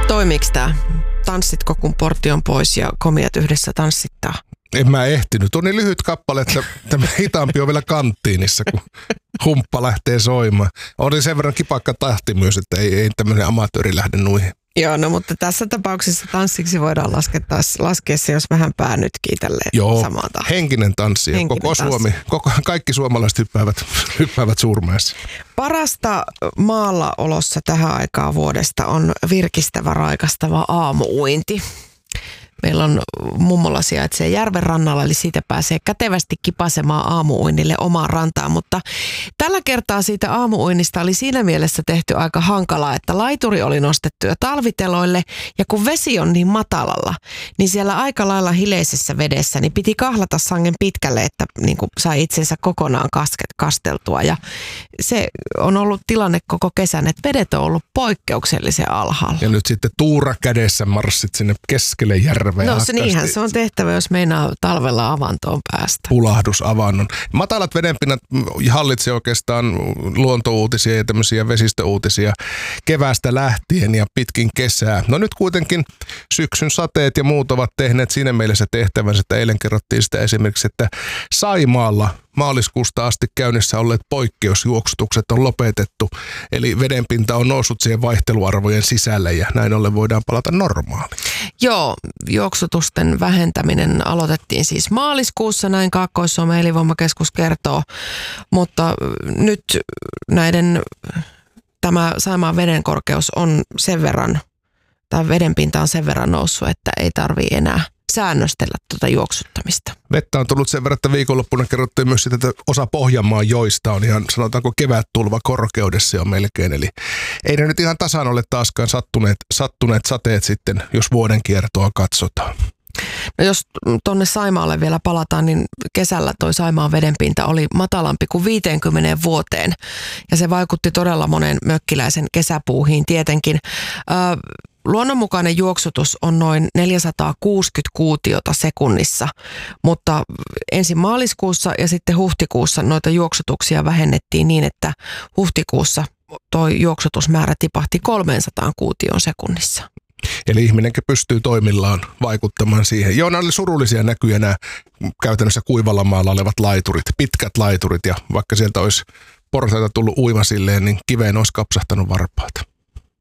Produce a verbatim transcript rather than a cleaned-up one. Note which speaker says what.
Speaker 1: toimiiko tämä? Tanssitko, kun portti on pois ja komiat yhdessä tanssittaa?
Speaker 2: En mä ehtinyt. On niin lyhyt kappale, että tämä hitaampi on vielä kanttiinissa, kun humppa lähtee soimaan. On sen verran kipakka tahti myös, että ei, ei tämmöinen amatööri lähde nuihin.
Speaker 1: Joo, no mutta tässä tapauksessa tanssiksi voidaan laskea, laskea se, jos vähän pää nytkii tälleen
Speaker 2: Joo,
Speaker 1: samaan tahtiin.
Speaker 2: henkinen tanssi.
Speaker 1: Henkinen
Speaker 2: koko
Speaker 1: tanssi.
Speaker 2: Suomi, koko, kaikki suomalaiset hyppäävät, hyppäävät Suurmäessä.
Speaker 1: Parasta maallaolossa tähän aikaan vuodesta on virkistävä, raikastava aamuuinti. Meillä on mummola sijaitsee järven rannalla, eli siitä pääsee kätevästi kipasemaan aamuuinnille omaan rantaan. Mutta tällä kertaa siitä aamuuinnista oli siinä mielessä tehty aika hankalaa, että laituri oli nostettu jo talviteloille. Ja kun vesi on niin matalalla, niin siellä aika lailla hileisessä vedessä niin piti kahlata sangen pitkälle, että niin kuin sai itsensä kokonaan kasket, kasteltua. Ja se on ollut tilanne koko kesän, että vedet on ollut poikkeuksellisen alhaalla.
Speaker 2: Ja nyt sitten tuura kädessä marssit sinne keskelle järveä.
Speaker 1: No se niinhän se on tehtävä, jos meinaa talvella avantoon päästä.
Speaker 2: Pulahdusavannon. Matalat vedenpinnat hallitsee oikeastaan luontouutisia ja tämmöisiä vesistöuutisia keväästä lähtien ja pitkin kesää. No nyt kuitenkin syksyn sateet ja muut ovat tehneet siinä mielessä tehtävänsä, että eilen kerrottiin sitä esimerkiksi, että Saimaalla maaliskuusta asti käynnissä olleet poikkeusjuoksutukset on lopetettu, eli vedenpinta on noussut siihen vaihteluarvojen sisälle ja näin ollen voidaan palata normaaliin.
Speaker 1: Joo, juoksutusten vähentäminen aloitettiin siis maaliskuussa, näin Kaakkois-Suomen elinvoimakeskus kertoo, mutta nyt näiden, tämä Saimaan veden korkeus on sen verran, tai vedenpinta on sen verran noussut, että ei tarvitse enää säännöstellä tuota juoksuttamista.
Speaker 2: Vettä on tullut sen verran, että viikonloppuna kerrottiin myös sitä, että osa Pohjanmaan joista on ihan, sanotaanko, kevättulva korkeudessa jo melkein. Eli ei ne nyt ihan tasan ole taaskaan sattuneet, sattuneet sateet sitten, jos vuoden kiertoa katsotaan.
Speaker 1: No jos tuonne Saimaalle vielä palataan, niin kesällä toi Saimaan vedenpinta oli matalampi kuin viiteenkymmeneen vuoteen. Ja se vaikutti todella monen mökkiläisen kesäpuuhiin tietenkin. Ö, Luonnonmukainen juoksutus on noin neljäsataakuusikymmentä kuutiota sekunnissa, mutta ensin maaliskuussa ja sitten huhtikuussa noita juoksutuksia vähennettiin niin, että huhtikuussa tuo juoksutusmäärä tipahti kolmesataa kuutioon sekunnissa.
Speaker 2: Eli ihminenkin pystyy toimillaan vaikuttamaan siihen. Joo, nämä oli surullisia näkyjä nämä käytännössä kuivalla maalla olevat laiturit, pitkät laiturit, ja vaikka sieltä olisi portaita tullut uima silleen, niin kiveen olisi kapsahtanut varpaata.